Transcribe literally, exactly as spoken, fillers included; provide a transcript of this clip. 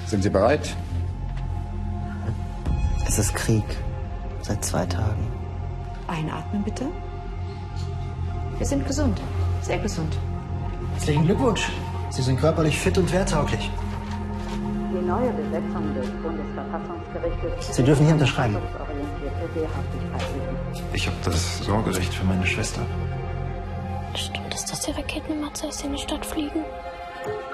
Sind Sie bereit? Es ist Krieg. Seit zwei Tagen. Einatmen, bitte. Wir sind gesund. Sehr gesund. Herzlichen Glückwunsch. Sie sind körperlich fit und wehrtauglich. Die neue Besetzung des Bundesverfassungsgerichtes... Sie dürfen hier unterschreiben. Ich habe das Sorgerecht für meine Schwester. Stimmt es, dass die Raketen im Matze in die Stadt fliegen?